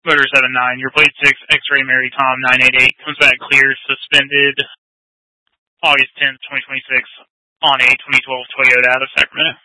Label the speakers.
Speaker 1: Motor 79, your plate 6, X-Ray Mary Tom 988, comes back clear, suspended August 10th, 2026, on a 2012 Toyota out of Sacramento.